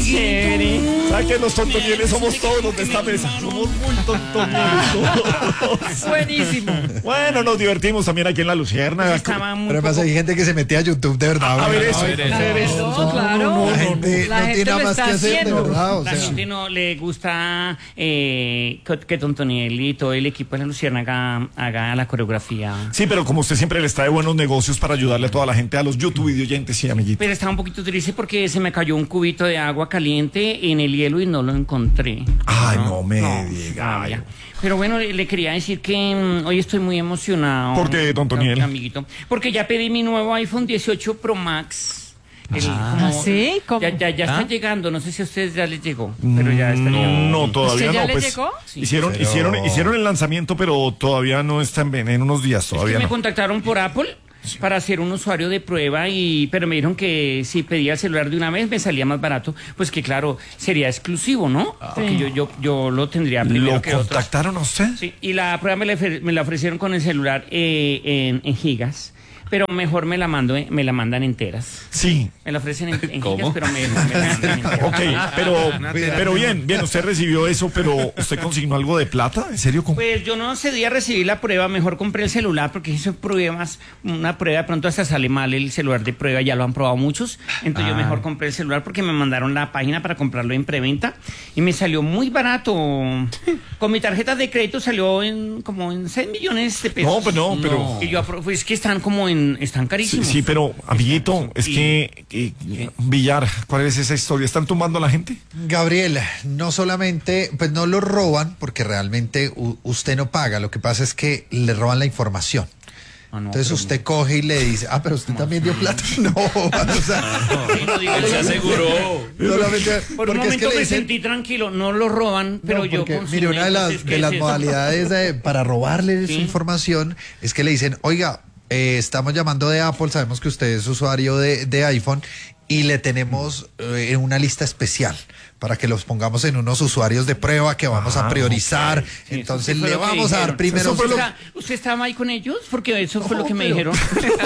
amiguito. ¿Sabes que los tontonieles somos todos los de esta mesa? Somos muy tontonieles todos. Buenísimo. Bueno, nos divertimos también aquí en La Luciérnaga. Estaba muy Pero además poco- hay gente que se mete a YouTube de verdad. A ver eso. No, claro. La gente La no gente tiene lo nada más está que hacer, de haciendo. verdad. O La sea, gente no le gusta que Tontoniel y todo el equipo de La Luciérnaga haga la coreografía. Sí, pero como usted siempre les trae buenos negocios para ayudarle a toda la gente, a los YouTube videoyentes, sí, amiguito. Pero estaba un poquito triste porque se me cayó un cubito de agua caliente en el hielo y no lo encontré. Ay, no me No, diga. vaya. Pero bueno, le quería decir que hoy estoy muy emocionado. ¿Por qué, don Toniel? Amiguito. Porque ya pedí mi nuevo iPhone 18 Pro Max. ¿Sí? ¿Cómo? Ya está llegando, no sé si a ustedes ya les llegó, pero ya está llegando. No, todavía ¿Usted ya no. le Pues llegó? Sí. hicieron el lanzamiento, pero todavía no está en unos días, Es que todavía me no. contactaron por Apple para ser un usuario de prueba, pero me dijeron que si pedía el celular de una vez me salía más barato, pues que claro, sería exclusivo, ¿no? Porque yo lo tendría primero ¿Lo que otros. contactaron a usted? Sí, y la prueba me la ofrecieron con el celular en gigas, pero mejor me la mandan enteras. Sí. Me la ofrecen en gigas, pero me la mandan enteras. Ok, pero bien, usted recibió eso, pero ¿usted consignó algo de plata? ¿En serio? Pues yo no cedí a recibir la prueba, mejor compré el celular porque hice pruebas, una prueba de pronto hasta sale mal el celular de prueba, ya lo han probado muchos, entonces yo mejor compré el celular porque me mandaron la página para comprarlo en preventa y me salió muy barato. Con mi tarjeta de crédito salió como en 6 millones de pesos. pero... Y yo pues que están están Sí, carísimos. sí, pero, amiguito, es Y- que Villar, ¿cuál es esa historia? ¿Están tumbando a la gente? Gabriel, no solamente, pues no lo roban porque realmente usted no paga, lo que pasa es que le roban la información. Ah, no, Entonces pero- usted coge y le dice, pero usted también dio plata. No, o sea, Sí, no digo Él se eso. aseguró. solamente Por un porque es que momento le me dicen, sentí tranquilo, no lo roban, pero no, yo porque, consigné, mire, una de entonces, ¿qué de las es eso? modalidades para robarle Sí. su información es que le dicen, oiga, estamos llamando de Apple, sabemos que usted es usuario de iPhone y le tenemos una lista especial para que los pongamos en unos usuarios de prueba que vamos a priorizar. Sí, Entonces eso fue le lo que vamos a dar dijeron. primero. ¿Usted estaba ahí con ellos? Porque eso fue lo que me pero- dijeron.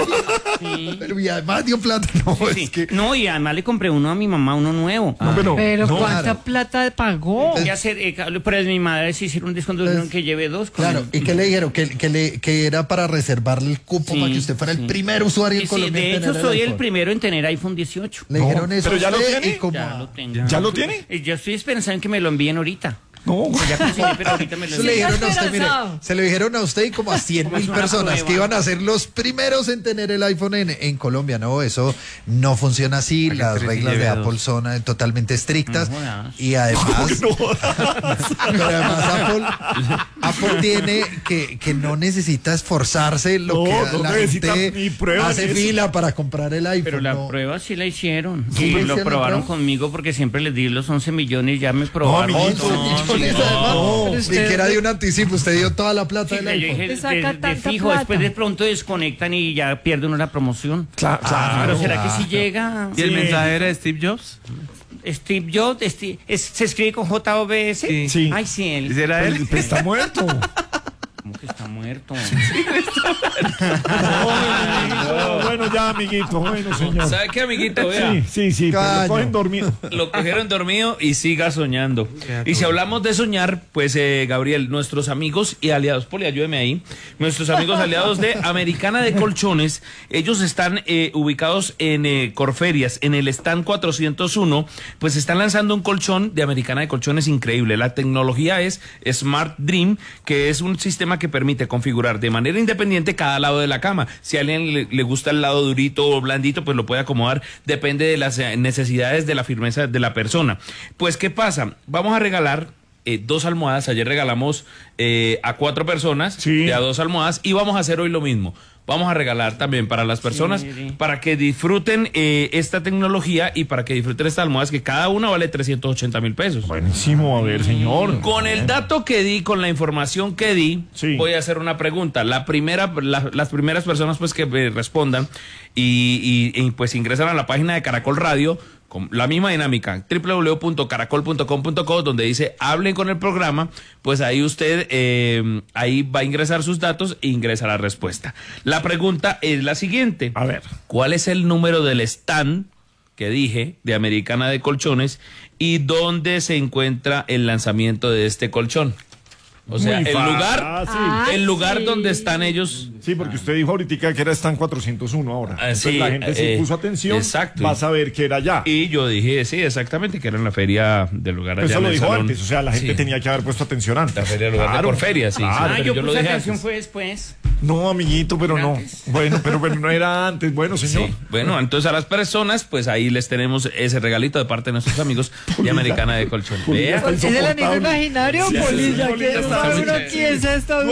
Sí. Pero y además dio plata. No, Sí. es que... No, y además le compré uno a mi mamá, uno nuevo. Pero no, ¿cuánta claro. plata pagó? Ya pero mi madre sí hicieron un descuento, dijeron que lleve dos. con Claro, el- ¿y qué le dijeron? Que era para reservarle el cupo Sí, para que usted fuera sí. el primer usuario Sí, en sí, Colombia. de en hecho tener soy el iPhone. primero en tener iPhone 18. Le dijeron eso. ¿pero ya a lo usted tiene? y como- Ya lo tengo. ¿Ya lo tiene? Y yo estoy esperando en que me lo envíen ahorita. No. Ya conseguí, pero ahorita me lo Eso le envían. dijeron a usted, mire, esperanzado. se lo dijeron a usted y como a 100 Como es mil una personas prueba. que iban a ser los primeros en tener el iPhone en Colombia. No, eso no funciona así. Las tres y reglas de lleve Apple dos. son totalmente estrictas. No jodas. Y además, pero además Apple tiene que no necesita esforzarse lo No, que no la necesita gente ni prueba hace ni eso. fila para comprar el iPhone. Pero la no. prueba sí la hicieron. Sí, Y le lo hicieron la probaron prueba. conmigo porque siempre les di los 11 millones, ya me probaron. amiguito, todo. Millones, no, además. no. Ni que era de un anticipo, usted dio toda la plata Sí, del yo iPhone. dije, Te saca de tanta fijo, plata. después de pronto desconectan y ya pierde uno la promoción. Claro. Pero ¿será que si llega ¿Y el Sí. mensaje era de Steve Jobs? Steve Jobs? ¿Se escribe con JOBS? Sí. Sí. Ay, sí, él. ¿Ese era él? Pues está muerto. ¿Cómo que está muerto? No, bueno, ya, amiguito. Bueno, señor. ¿Sabe qué, amiguito? Vea. Sí, pero Caño. lo cogen dormido. Lo cogieron dormido y siga soñando. Y si hablamos de soñar, pues Gabriel, nuestros amigos y aliados, Poli, ayúdeme ahí, nuestros amigos aliados de Americana de Colchones, ellos están ubicados en Corferias, en el stand 401, pues están lanzando un colchón de Americana de Colchones increíble. La tecnología es Smart Dream, que es un sistema que permite configurar de manera independiente cada lado de la cama. Si a alguien le gusta el lado durito o blandito, pues lo puede acomodar, depende de las necesidades de la firmeza de la persona. Pues, ¿qué pasa? Vamos a regalar 2 almohadas. Ayer regalamos a 4 personas Sí. de a 2 almohadas y vamos a hacer hoy lo mismo. Vamos a regalar también para las personas, Sí. para que disfruten esta tecnología y para que disfruten estas almohadas, que cada una vale 380,000 pesos. Buenísimo, a ver, señor. Con el dato que di, con la información que di, Sí. voy a hacer una pregunta. Las primeras personas pues que respondan y pues ingresan a la página de Caracol Radio con la misma dinámica, www.caracol.com.co, donde dice hablen con el programa, pues ahí usted ahí va a ingresar sus datos e ingresa la respuesta. La pregunta es la siguiente. A ver. ¿Cuál es el número del stand que dije de Americana de Colchones y dónde se encuentra el lanzamiento de este colchón. O sea, Muy el lugar sí. donde están ellos. Sí, porque usted dijo ahorita que era Stand 401 ahora. Entonces sí, la gente sí puso atención. exacto. Va a saber que era allá. Y yo dije, sí, exactamente, que era en la feria del lugar Pero allá. eso en lo el dijo salón. antes, o sea, la gente Sí. tenía que haber puesto atención antes. La feria del lugar de Porferia, sí. claro. Pero yo yo lo puse dije atención antes. fue después. No, amiguito, pero no. Antes. Bueno, pero no era antes. Bueno, señor. Sí. Bueno, entonces a las personas, pues ahí les tenemos ese regalito de parte de nuestros amigos de Americana de Colchones. Polilla Vea. está ¿Es el anillo insoportable. imaginario, Sí, Polilla? Polilla ¿Quién está sabe muy uno chévere. quién es esto?